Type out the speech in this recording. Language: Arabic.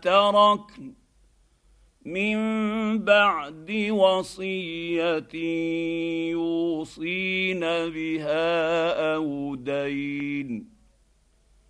تركن من بعد وصيه يوصين بها او دين